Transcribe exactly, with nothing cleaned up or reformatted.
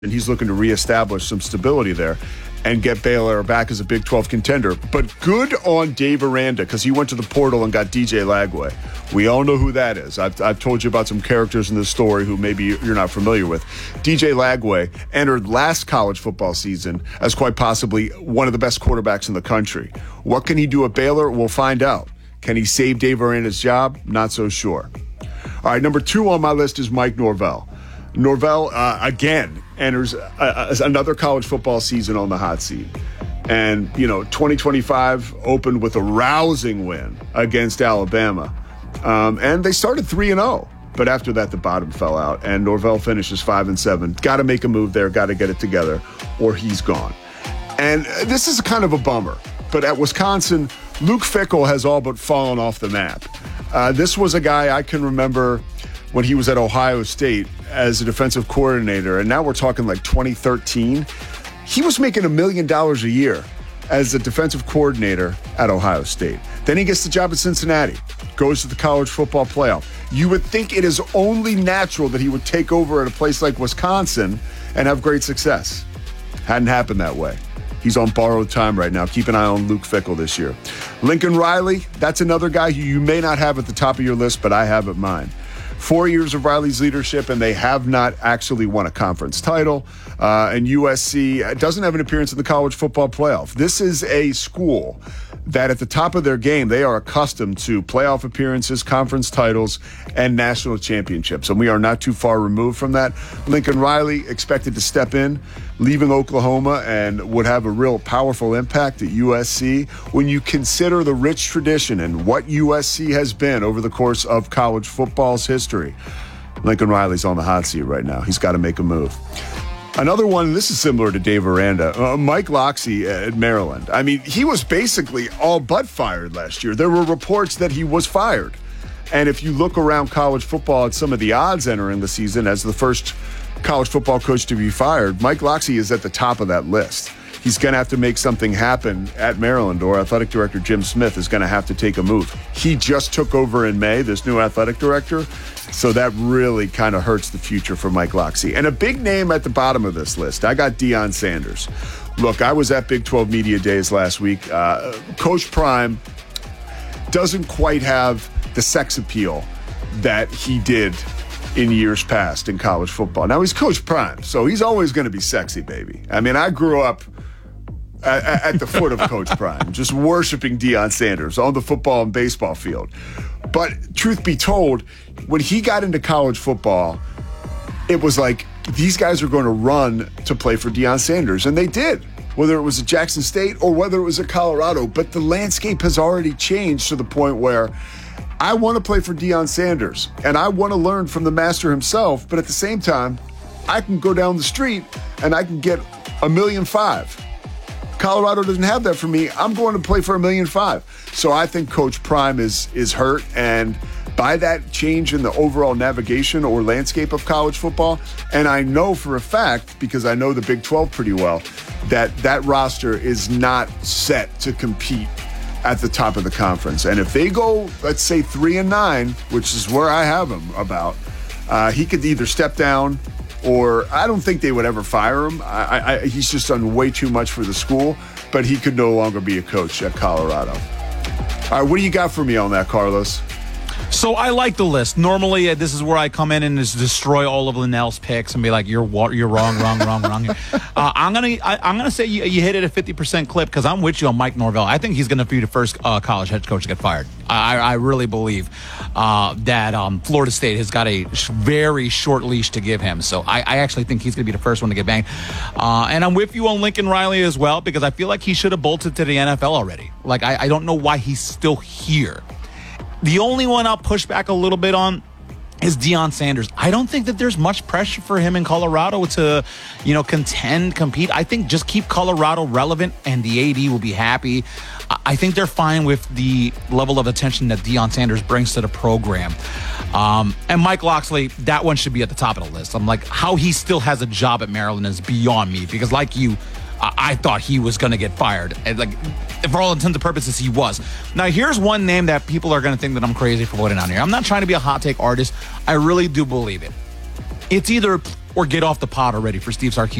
and he's looking to reestablish some stability there and get Baylor back as a Big twelve contender. But good on Dave Aranda, because he went to the portal and got D J Lagway. We all know who that is. I've, I've told you about some characters in this story who maybe you're not familiar with. D J Lagway entered last college football season as quite possibly one of the best quarterbacks in the country. What can he do at Baylor? We'll find out. Can he save Dave Aranda's job? Not so sure. All right, number two on my list is Mike Norvell. Norvell, uh, again, enters a, a, another college football season on the hot seat. And, you know, twenty twenty-five opened with a rousing win against Alabama. Um, and they started three and oh. But after that, the bottom fell out. And Norvell finishes five and seven. Got to make a move there. Got to get it together, or he's gone. And this is kind of a bummer. But at Wisconsin, Luke Fickell has all but fallen off the map. Uh, this was a guy I can remember when he was at Ohio State as a defensive coordinator, and now we're talking like twenty thirteen. He was making a million dollars a year as a defensive coordinator at Ohio State. Then he gets the job at Cincinnati, goes to the college football playoff. You would think it is only natural that he would take over at a place like Wisconsin and have great success. Hadn't happened that way. He's on borrowed time right now. Keep an eye on Luke Fickell this year. Lincoln Riley, that's another guy who you may not have at the top of your list, but I have at mine. Four years of Riley's leadership, and they have not actually won a conference title. Uh, and U S C doesn't have an appearance in the college football playoff. This is a school that at the top of their game, they are accustomed to playoff appearances, conference titles, and national championships. And we are not too far removed from that. Lincoln Riley expected to step in, leaving Oklahoma, and would have a real powerful impact at U S C. When you consider the rich tradition and what U S C has been over the course of college football's history, Lincoln Riley's on the hot seat right now. He's got to make a move. Another one, this is similar to Dave Aranda, uh, Mike Locksley at Maryland. I mean, he was basically all but fired last year. There were reports that he was fired. And if you look around college football at some of the odds entering the season as the first college football coach to be fired, Mike Locksley is at the top of that list. He's going to have to make something happen at Maryland, or athletic director Jim Smith is going to have to take a move. He just took over in May, this new athletic director, so that really kind of hurts the future for Mike Locksley. And a big name at the bottom of this list, I got Deion Sanders. Look, I was at Big twelve Media Days last week. Uh, Coach Prime doesn't quite have the sex appeal that he did in years past in college football. Now, he's Coach Prime, so he's always going to be sexy, baby. I mean, I grew up at, at the foot of Coach Prime, just worshiping Deion Sanders on the football and baseball field. But truth be told, when he got into college football, it was like these guys are going to run to play for Deion Sanders, and they did, whether it was at Jackson State or whether it was at Colorado. But the landscape has already changed to the point where I want to play for Deion Sanders, and I want to learn from the master himself, but at the same time, I can go down the street and I can get a million five. Colorado doesn't have that for me. I'm going to play for a million five. So I think Coach Prime is is hurt, and by that change in the overall navigation or landscape of college football, and I know for a fact, because I know the Big twelve pretty well, that that roster is not set to compete at the top of the conference. And if they go, let's say three and nine, which is where I have him about, uh, he could either step down, or I don't think they would ever fire him. I, I, he's just done way too much for the school, but he could no longer be a coach at Colorado. All right, what do you got for me on that, Carlos? So I like the list. Normally, uh, this is where I come in and just destroy all of Linnell's picks and be like, "You're you're wrong, wrong, wrong, wrong." Here. Uh, I'm gonna I, I'm gonna say you, you hit it at fifty percent clip, because I'm with you on Mike Norvell. I think he's gonna be the first uh, college head coach to get fired. I, I really believe uh, that um, Florida State has got a sh- very short leash to give him. So I, I actually think he's gonna be the first one to get banged. Uh, and I'm with you on Lincoln Riley as well, because I feel like he should have bolted to the N F L already. Like I, I don't know why he's still here. The only one I'll push back a little bit on is Deion Sanders. I don't think that there's much pressure for him in Colorado to, you know, contend, compete. I think just keep Colorado relevant and the A D will be happy. I think they're fine with the level of attention that Deion Sanders brings to the program. Um, and Mike Locksley, that one should be at the top of the list. I'm like, how he still has a job at Maryland is beyond me, because like you, I thought he was going to get fired. And like, for all intents and purposes, he was. Now, here's one name that people are going to think that I'm crazy for putting on here. I'm not trying to be a hot take artist. I really do believe it. It's either or get off the pot already for Steve Sarkisian.